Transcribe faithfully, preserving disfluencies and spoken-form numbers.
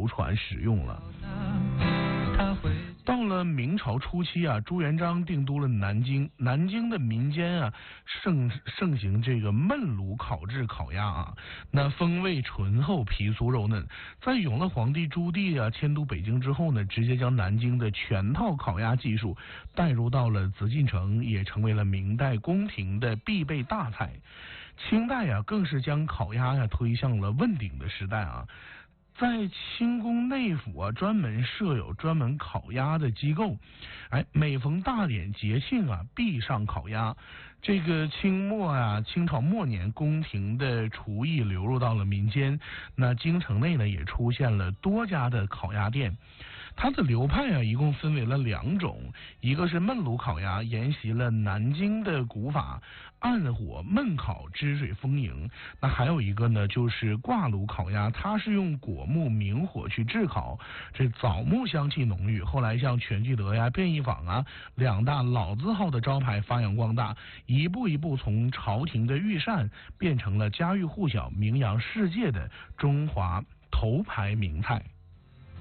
传使用了。到了明朝初期啊，朱元璋定都了南京，南京的民间啊盛盛行这个焖炉烤制烤鸭啊，那风味醇厚，皮酥肉嫩。在永乐皇帝朱棣啊迁都北京之后呢，直接将南京的全套烤鸭技术带入到了紫禁城，也成为了明代宫廷的必备大菜。清代啊，更是将烤鸭呀、啊、推向了问鼎的时代啊。在清宫内府啊，专门设有专门烤鸭的机构，哎，每逢大典节庆啊，必上烤鸭。这个清末啊，清朝末年，宫廷的厨艺流入到了民间，那京城内呢，也出现了多家的烤鸭店。它的流派啊，一共分为了两种，一个是焖炉烤鸭，沿袭了南京的古法，暗火焖烤，汁水丰盈。那还有一个呢，就是挂炉烤鸭，它是用果木明火去炙烤，这枣木香气浓郁。后来像全聚德呀、便宜坊啊两大老字号的招牌发扬光大，一步一步从朝廷的御膳变成了家喻户晓、名扬世界的中华头牌名菜。